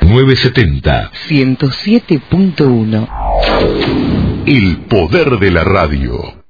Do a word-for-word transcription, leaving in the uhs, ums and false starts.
novecientos setenta, ciento siete punto uno. El poder de la radio.